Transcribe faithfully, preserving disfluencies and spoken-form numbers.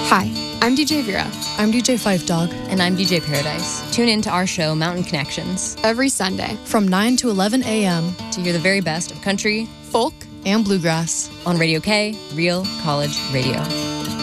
Hi, I'm D J Vera. I'm D J Five Dog. And I'm D J Paradise. Tune in to our show, Mountain Connections, every Sunday from nine to eleven a.m. to hear the very best of country, folk, and bluegrass on Radio K, Real College Radio.